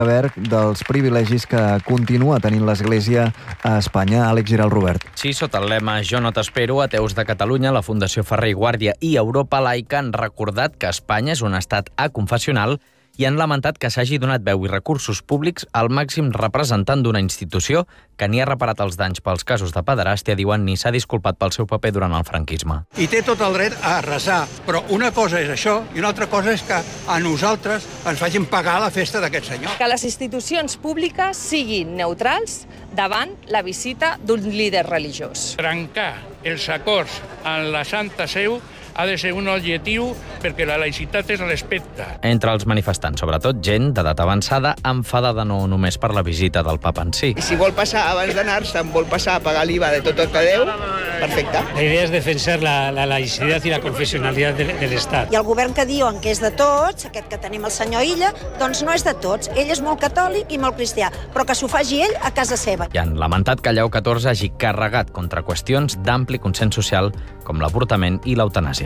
dels privilegis que continua tenint l'Església a Espanya. Àlex Giral, Robert. Sí, sota el lema Jo no t'espero, Ateus de Catalunya, la Fundació Ferrer i Guàrdia i Europa Laica han recordat que Espanya és un estat aconfessional i han lamentat que s'hagi donat veu i recursos públics al màxim representant d'una institució que ni ha reparat els danys pels casos de pederàstia, diuen, ni s'ha disculpat pel seu paper durant el franquisme. I té tot el dret a resar, però una cosa és això i una altra cosa és que a nosaltres ens facin pagar la festa d'aquest senyor. Que les institucions públiques siguin neutrals davant la visita d'un líder religiós. Trencar els acords en la Santa Seu ha de ser un objectiu perquè la laïcitat es respecta. Entre els manifestants, sobretot gent d'edat avançada, enfadada no només per la visita del papa en si. I si vol passar abans d'anar-se'n, vol passar a pagar l'IVA de tot el que deu, perfecte. La idea és defensar la laïcitat i la confessionalitat de l'Estat. I el govern que diuen que és de tots, aquest que tenim el senyor Illa, doncs no és de tots. Ell és molt catòlic i molt cristià, però que s'ho faci ell a casa seva. I han lamentat que Lleó XIV hagi carregat contra qüestions d'ampli consens social com l'avortament i l'eutanàsia.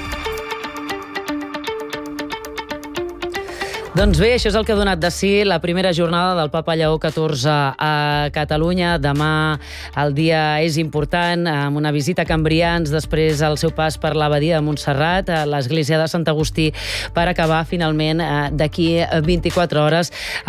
Doncs bé, això és el que ha donat de si la primera jornada del Papa Lleó XIV a Catalunya. Demà el dia és important, amb una visita a Cambrians, després el seu pas per l'abadia de Montserrat, a l'església de Sant Agustí, per acabar finalment d'aquí 24 hores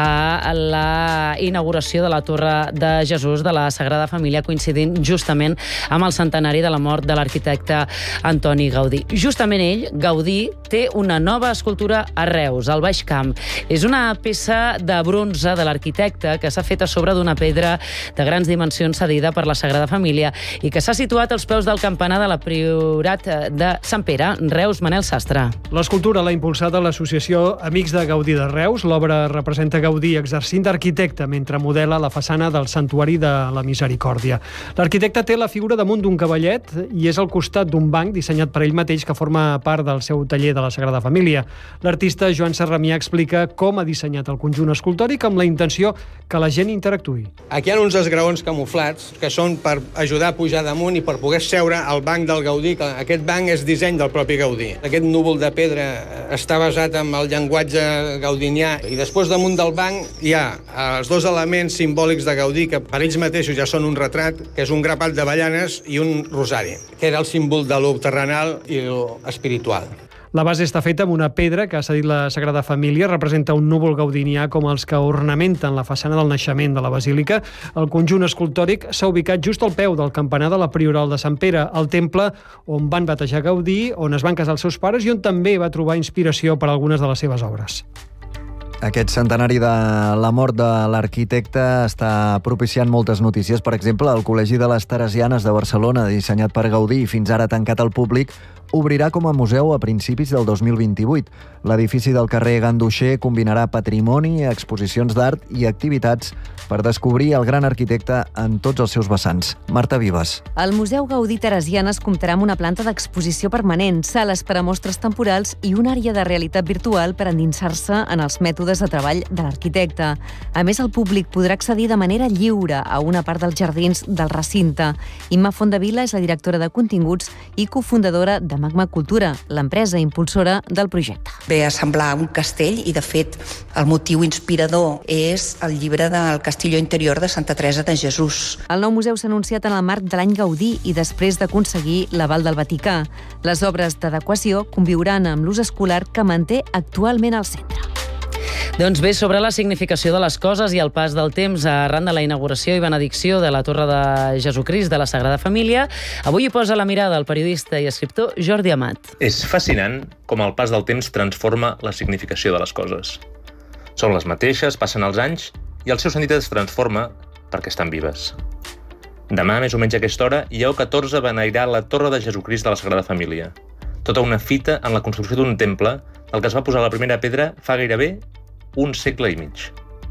a la inauguració de la Torre de Jesús de la Sagrada Família, coincidint justament amb el centenari de la mort de l'arquitecte Antoni Gaudí. Justament ell, Gaudí, té una nova escultura a Reus, al Baix Camp. És una peça de bronze de l'arquitecte que s'ha fet a sobre d'una pedra de grans dimensions cedida per la Sagrada Família i que s'ha situat als peus del campanar de la Priorat de Sant Pere. Reus, Manel Sastre. L'escultura l'ha impulsada l'associació Amics de Gaudí de Reus. L'obra representa Gaudí exercint d'arquitecte mentre modela la façana del Santuari de la Misericòrdia. L'arquitecte té la figura damunt d'un cavallet i és al costat d'un banc dissenyat per ell mateix que forma part del seu taller de la Sagrada Família. L'artista Joan Serramià explica com ha dissenyat el conjunt escultòric amb la intenció que la gent interactuï. Aquí hi ha uns esgraons camuflats que són per ajudar a pujar damunt i per poder seure al banc del Gaudí, que aquest banc és disseny del propi Gaudí. Aquest núvol de pedra està basat en el llenguatge gaudinià i després damunt del banc hi ha els dos elements simbòlics de Gaudí que per ells mateixos ja són un retrat, que és un grapat d'avellanes i un rosari, que era el símbol de lo terrenal i lo espiritual. La base està feta amb una pedra que ha cedit la Sagrada Família, representa un núvol gaudinià com els que ornamenten la façana del naixement de la basílica. El conjunt escultòric s'ha ubicat just al peu del campanar de la Prioral de Sant Pere, el temple on van batejar Gaudí, on es van casar els seus pares i on també va trobar inspiració per a algunes de les seves obres. Aquest centenari de la mort de l'arquitecte està propiciant moltes notícies. Per exemple, el Col·legi de les Teresianes de Barcelona, dissenyat per Gaudí i fins ara tancat al públic, obrirà com a museu a principis del 2028. L'edifici del carrer Ganduxer combinarà patrimoni, exposicions d'art i activitats per descobrir el gran arquitecte en tots els seus vessants. Marta Vives. El Museu Gaudí Teresianes comptarà amb una planta d'exposició permanent, sales per a mostres temporals i una àrea de realitat virtual per endinsar-se en els mètodes de treball de l'arquitecte. A més, el públic podrà accedir de manera lliure a una part dels jardins del recinte. Imma Fondevila és la directora de continguts i cofundadora de Magma Cultura, l'empresa impulsora del projecte. Ve a semblar un castell i, de fet, el motiu inspirador és el llibre del Castillo Interior de Santa Teresa de Jesús. El nou museu s'ha anunciat en el marc de l'any Gaudí i després d'aconseguir l'aval del Vaticà. Les obres d'adequació conviuran amb l'ús escolar que manté actualment al centre. Doncs bé, sobre la significació de les coses i el pas del temps arran de la inauguració i benedicció de la Torre de Jesucrist de la Sagrada Família, avui hi posa la mirada el periodista i escriptor Jordi Amat. És fascinant com el pas del temps transforma la significació de les coses. Són les mateixes, passen els anys i el seu sentit es transforma perquè estan vives. Demà, més o menys a aquesta hora, Lleó XIV beneirà la Torre de Jesucrist de la Sagrada Família. Tota una fita en la construcció d'un temple del que es va posar la primera pedra fa gairebé un segle i mig.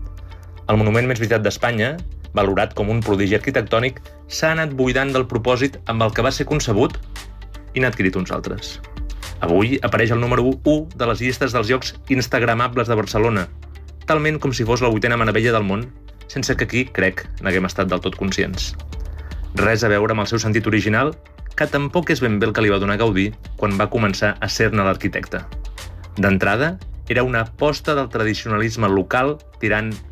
El monument més visitat d'Espanya, valorat com un prodigi arquitectònic, s'ha anat buidant del propòsit amb el que va ser concebut i n'ha adquirit uns altres. Avui apareix el número 1 de les llistes dels llocs instagramables de Barcelona, talment com si fos la 8a meravella del món, sense que aquí, crec, n'haguem estat del tot conscients. Res a veure amb el seu sentit original, que tampoc és ben bé el que li va donar Gaudí quan va començar a ser-ne l'arquitecte. D'entrada, era una aposta del tradicionalisme local tirant